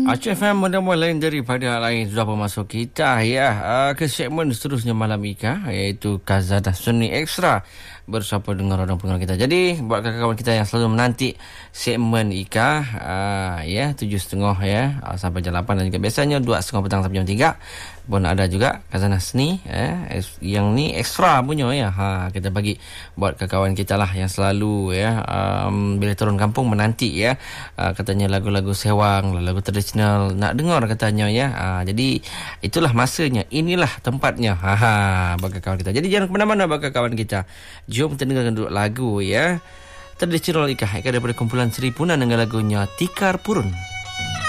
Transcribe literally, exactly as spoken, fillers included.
Aceh F M mula-mula lain daripada lain sudah bermasuk kita ya uh, ke segmen seterusnya malam Ika, iaitu Khazanah Sunni Extra bersama dengan orang pendengar kita. Jadi buat kawan-kawan kita yang selalu menanti segmen Ika uh, ya tujuh setengah ya uh, sampai jam lapan, dan juga biasanya dua setengah petang sampai jam tiga pun ada juga Khazanah Sunni ya, yang ni extra punya ya. Ha, kita bagi buat kawan kita lah yang selalu ya um, bila turun kampung menanti ya uh, katanya lagu-lagu sewang, lagu tradisional nak dengar katanya ya. Ha, jadi itulah masanya, inilah tempatnya. Ha, ha bagi kawan kita. Jadi jangan ke mana-mana bagi kawan kita. Jom kita dengarkan dulu lagu ya. Tradisional Ika, Ika daripada kumpulan Seri Punan dengan lagunya Tikar Purun.